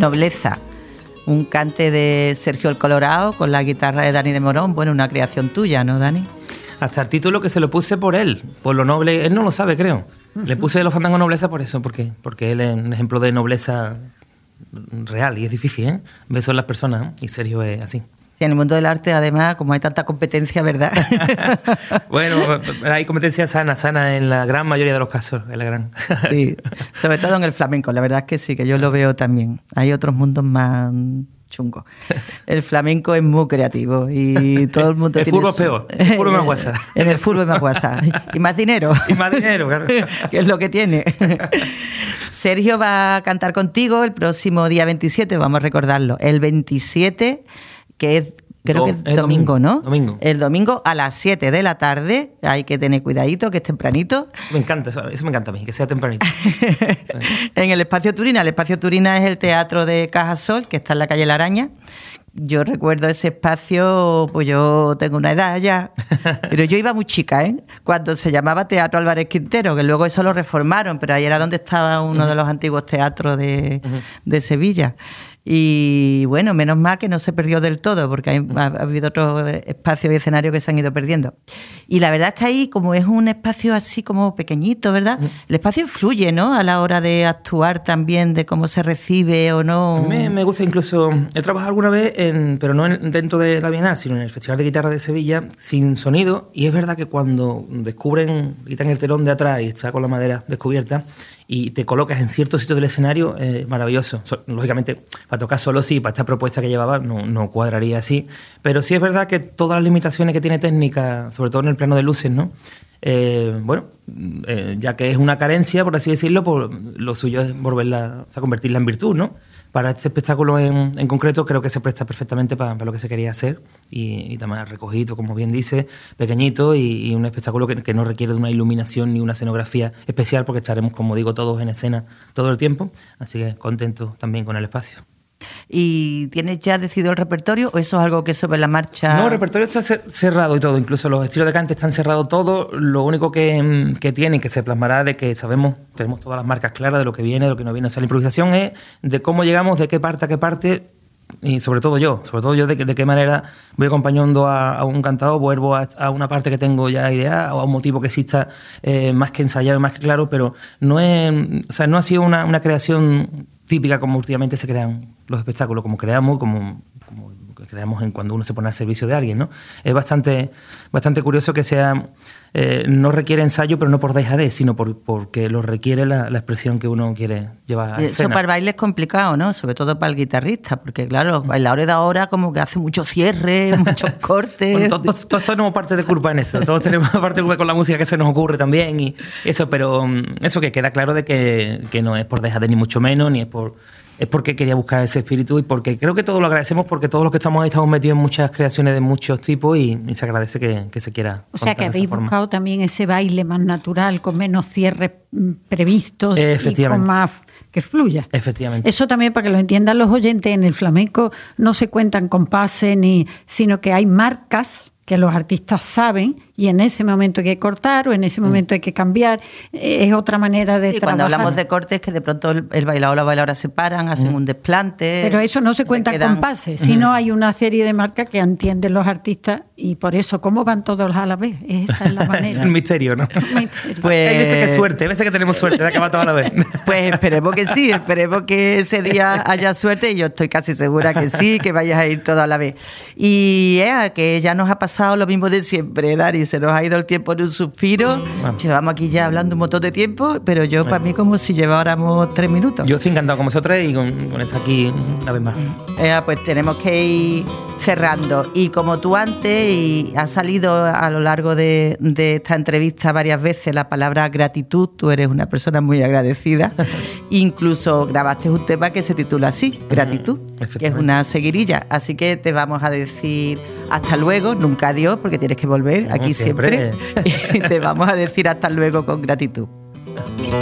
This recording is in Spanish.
Nobleza, un cante de Sergio el Colorado con la guitarra de Dani de Morón. Bueno, una creación tuya, ¿no, Dani? Hasta el título que se lo puse por él, por lo noble. Él no lo sabe, creo. Le puse Los Fandangos Nobleza por eso, porque él es un ejemplo de nobleza real y es difícil, ¿eh? Ver eso en las personas, ¿eh? Y Sergio es así. Sí, en el mundo del arte, además, como hay tanta competencia, ¿verdad? Bueno, hay competencia sana en la gran mayoría de los casos. En la gran. Sí, sobre todo en el flamenco, la verdad es que sí, que yo lo veo también. Hay otros mundos más chungos. El flamenco es muy creativo y todo el mundo el tiene... fútbol es peor, el fútbol es más guasa. En el fútbol es más guasa. Y más dinero. Y más dinero, claro. Que es lo que tiene. Sergio va a cantar contigo el próximo día 27, vamos a recordarlo. El 27, que es... Creo que es domingo, ¿no? Domingo. El domingo a las 7 de la tarde. Hay que tener cuidadito, que es tempranito. Me encanta, eso me encanta a mí, que sea tempranito. En el Espacio Turina. El Espacio Turina es el teatro de Cajasol, que está en la calle La Araña. Yo recuerdo ese espacio, pues yo tengo una edad ya, pero yo iba muy chica, ¿eh? Cuando se llamaba Teatro Álvarez Quintero, que luego eso lo reformaron, pero ahí era donde estaba uno de los antiguos teatros de Sevilla. Y bueno, menos mal que no se perdió del todo, porque ha habido otros espacios y escenarios que se han ido perdiendo. Y la verdad es que ahí, como es un espacio así como pequeñito, ¿verdad? El espacio influye, ¿no? A la hora de actuar también, de cómo se recibe o no. Me gusta incluso... He trabajado alguna vez, pero no dentro de la Bienal, sino en el Festival de Guitarra de Sevilla, sin sonido. Y es verdad que cuando quitan el telón de atrás y está con la madera descubierta, y te colocas en cierto sitio del escenario, maravilloso. Lógicamente, para tocar solo sí, para esta propuesta que llevaba no cuadraría así, pero sí es verdad que todas las limitaciones que tiene técnica, sobre todo en el plano de luces, ¿no? Ya que es una carencia, por así decirlo, pues lo suyo es convertirla en virtud, ¿no? Para este espectáculo en concreto creo que se presta perfectamente para lo que se quería hacer y también recogido, como bien dice, pequeñito y un espectáculo que no requiere de una iluminación ni una escenografía especial porque estaremos, como digo, todos en escena todo el tiempo, así que contento también con el espacio. ¿Y tienes ya decidido el repertorio o eso es algo que sobre la marcha...? No, el repertorio está cerrado y todo, incluso los estilos de cante están cerrados todos. Lo único que tiene, que se plasmará de que tenemos todas las marcas claras de lo que viene, de lo que no viene. O sea, la improvisación es de cómo llegamos, de qué parte a qué parte, y sobre todo yo de qué manera voy acompañando a un cantador, vuelvo a una parte que tengo ya ideada o a un motivo que exista más que ensayado, más que claro, pero no ha sido una creación típica como últimamente se crean los espectáculos, como creamos cuando uno se pone al servicio de alguien, ¿no? Es bastante curioso que sea... no requiere ensayo, pero no por dejadez, sino porque lo requiere la expresión que uno quiere llevar a escena. Eso para el baile es complicado, ¿no? Sobre todo para el guitarrista, porque claro, el bailador de ahora como que hace mucho cierre, muchos cortes... Bueno, todos tenemos parte de culpa en eso, todos tenemos parte de culpa con la música que se nos ocurre también, y eso, pero eso que queda claro de que no es por dejadez ni mucho menos, ni es porque quería buscar ese espíritu y porque creo que todos lo agradecemos porque todos los que estamos ahí estamos metidos en muchas creaciones de muchos tipos y se agradece que se quiera. O sea que habéis buscado también ese baile más natural, con menos cierres previstos y con más que fluya. Efectivamente. Eso también para que lo entiendan los oyentes, en el flamenco no se cuentan compases sino que hay marcas que los artistas saben y en ese momento hay que cortar o en ese momento hay que cambiar. Es otra manera de trabajar. Cuando hablamos de cortes, que de pronto el bailador o la bailadora se paran, hacen un desplante. Pero eso no se cuenta con pases, sino hay una serie de marcas que entienden los artistas y por eso, ¿cómo van todos a la vez? Esa es la manera. Es el misterio, ¿no? Pues, hay veces que tenemos suerte de acabar todos a la vez. Pues esperemos que sí, esperemos que ese día haya suerte y yo estoy casi segura que sí, que vayas a ir todos a la vez. Y que ya nos ha pasado lo mismo de siempre, Dani, se nos ha ido el tiempo en un suspiro. Llevamos aquí ya hablando un montón de tiempo, pero yo para mí como si lleváramos 3 minutos. Yo estoy encantado con vosotros y con esta aquí una vez más. Pues tenemos que ir cerrando. Y como tú antes, y ha salido a lo largo de esta entrevista varias veces la palabra gratitud, tú eres una persona muy agradecida. Incluso grabaste un tema que se titula así, Gratitud, que es una seguirilla. Así que te vamos a decir hasta luego, nunca adiós, porque tienes que volver aquí siempre. Y te vamos a decir hasta luego con gratitud.